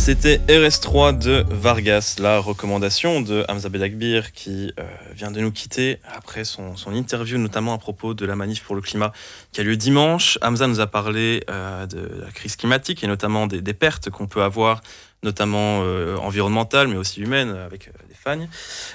C'était RS3 de Vargas, la recommandation de Hamza Bedagbir qui vient de nous quitter après son interview, notamment à propos de la manif pour le climat qui a lieu dimanche. Hamza nous a parlé de la crise climatique et notamment des pertes qu'on peut avoir, notamment environnementales, mais aussi humaines, avec des fagnes.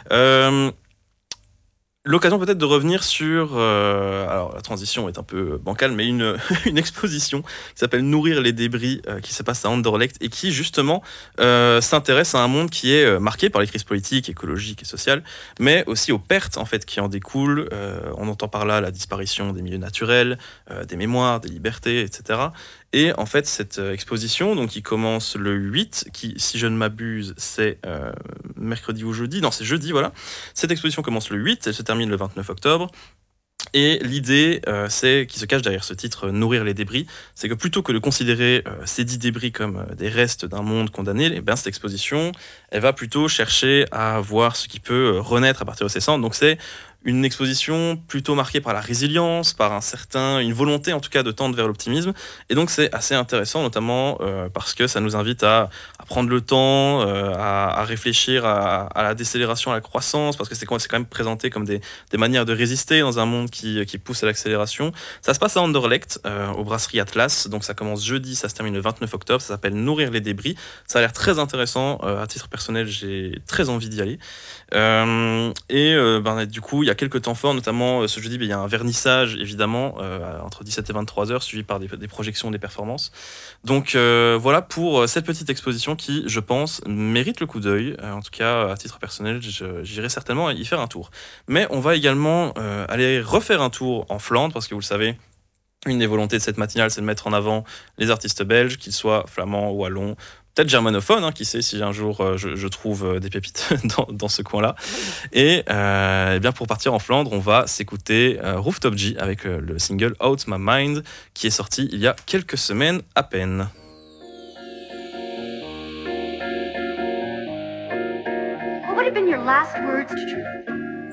L'occasion peut-être de revenir sur, alors la transition est un peu bancale, mais une exposition qui s'appelle Nourrir les débris, qui se passe à Anderlecht et qui justement s'intéresse à un monde qui est marqué par les crises politiques, écologiques et sociales, mais aussi aux pertes en fait qui en découlent. On entend par là la disparition des milieux naturels, des mémoires, des libertés, etc. Et en fait, cette exposition, donc qui commence le 8, qui, si je ne m'abuse, c'est mercredi ou jeudi, non, c'est jeudi, voilà. Cette exposition commence le 8, elle se termine le 29 octobre. Et l'idée, c'est qui se cache derrière ce titre Nourrir les débris, c'est que plutôt que de considérer ces 10 débris comme des restes d'un monde condamné, eh bien, cette exposition, elle va plutôt chercher à voir ce qui peut renaître à partir de ces cendres. Donc c'est une exposition plutôt marquée par la résilience, par une volonté en tout cas de tendre vers l'optimisme. Et donc c'est assez intéressant, notamment parce que ça nous invite à prendre le temps, à réfléchir à la décélération, à la croissance, parce que c'est quand même présenté comme des manières de résister dans un monde qui pousse à l'accélération. Ça se passe à Anderlecht, aux brasseries Atlas, donc ça commence jeudi, ça se termine le 29 octobre, ça s'appelle Nourrir les débris. Ça a l'air très intéressant, à titre personnel, j'ai très envie d'y aller. Du coup, il y a quelques temps forts, notamment ce jeudi, il y a un vernissage, évidemment, entre 17 et 23 heures, suivi par des projections des performances. Donc voilà pour cette petite exposition qui, je pense, mérite le coup d'œil. En tout cas, à titre personnel, j'irai certainement y faire un tour. Mais on va également aller refaire un tour en Flandre, parce que vous le savez, une des volontés de cette matinale, c'est de mettre en avant les artistes belges, qu'ils soient flamands, wallons, peut-être germanophones, qui sait si un jour je trouve des pépites dans ce coin-là. Et bien pour partir en Flandre, on va s'écouter Rooftop G avec le single Out My Mind qui est sorti il y a quelques semaines à peine. What would have been your last words?